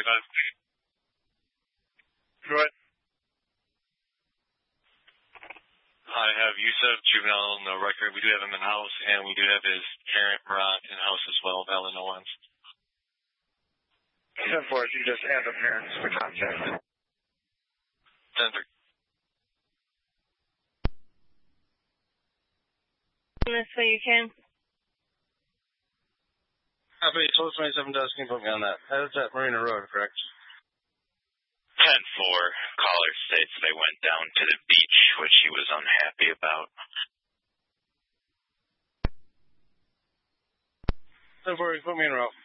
Go ahead. I have Yusuf, juvenile, no record. We do have him in-house, and we do have his parent, Murat, in-house as well, valid no ones. 10-4, you just add the parents to contact. 10-3. This way you can. Copy, 1227 does. Can you put me on that? That is at Marina Road, correct? 10-4, caller states they went down to the beach, which he was unhappy about. 10-4, put me in a row.